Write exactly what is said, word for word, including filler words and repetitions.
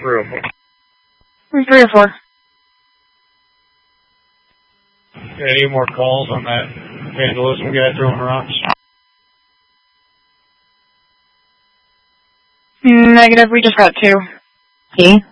three or four. Three or four. Any more calls on that vandalism guy throwing rocks? Negative, we just got two. Okay.